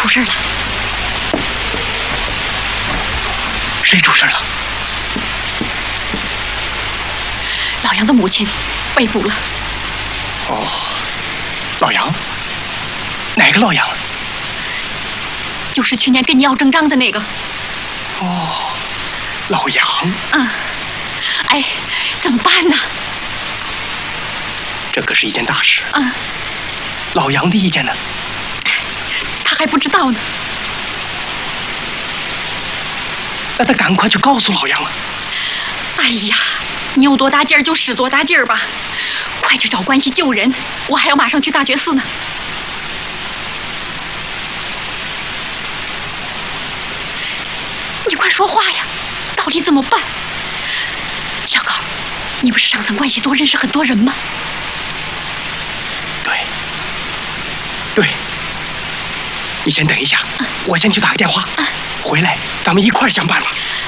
出事了。 谁出事了？ 老杨的母亲被捕了。 哦，老杨？哪个老杨？ 就是去年跟你要证章的那个。 哦，老杨。 嗯。哎，怎么办呢？ 这可是一件大事。 嗯。 老杨的意见呢？ 他还不知道呢。 那他赶快去告诉老杨啊！ 哎呀，你有多大劲儿就使多大劲儿吧，快去找关系救人，我还要马上去大觉寺呢。你快说话呀，到底怎么办？小高，你不是上层关系多，认识很多人吗？ 对，你先等一下，我先去打个电话，回来咱们一块儿想办法。